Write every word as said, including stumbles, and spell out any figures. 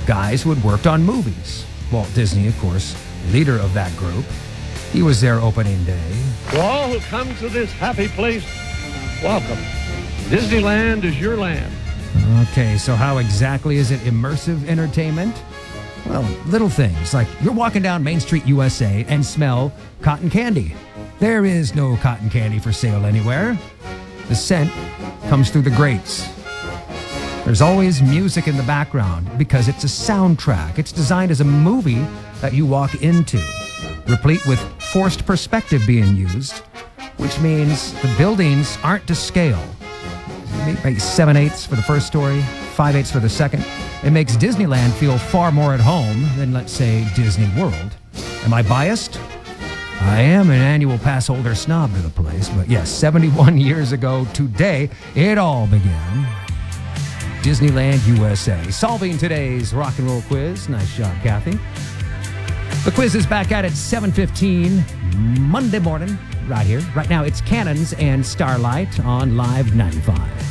guys who had worked on movies. Walt Disney, of course, leader of that group. He was there opening day. To all who come to this happy place, welcome. Disneyland is your land. Okay, so how exactly is it immersive entertainment? Well, little things like you're walking down Main Street, U S A, and smell cotton candy. There is no cotton candy for sale anywhere. The scent comes through the grates. There's always music in the background because it's a soundtrack. It's designed as a movie that you walk into, replete with forced perspective being used, which means the buildings aren't to scale. Maybe seven-eighths for the first story, five-eighths for the second. It makes Disneyland feel far more at home than, let's say, Disney World. Am I biased? I am an annual pass holder snob to the place, but yes, seventy-one years ago today, it all began. Disneyland U S A, solving today's rock and roll quiz. Nice job, Kathy. The quiz is back at it seven fifteen Monday morning, right here. Right now, it's Cannons and Starlight on Live ninety-five.